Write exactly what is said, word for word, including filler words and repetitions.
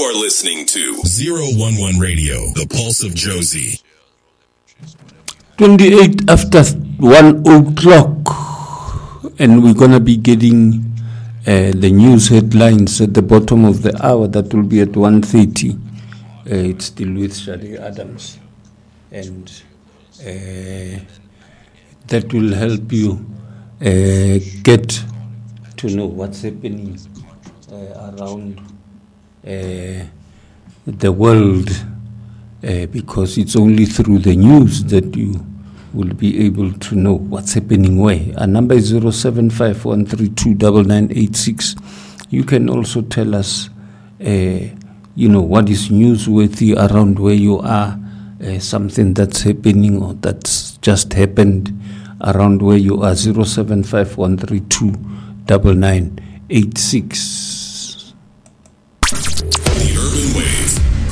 You're listening to zero one one Radio, the pulse of Josie. twenty-eight after one o'clock, and we're going to be getting uh, the news headlines at the bottom of the hour. That will be at one thirty. Uh, it's still with Shadi Adams, and uh, that will help you uh, get to know what's happening uh, around uh, the world, uh, because it's only through the news that you will be able to know what's happening where. Our number is zero seven five one three two nine nine eight six. You can also tell us, uh, you know, what is newsworthy around where you are, uh, something that's happening or that's just happened around where you are. zero seven five one three two nine nine eight six.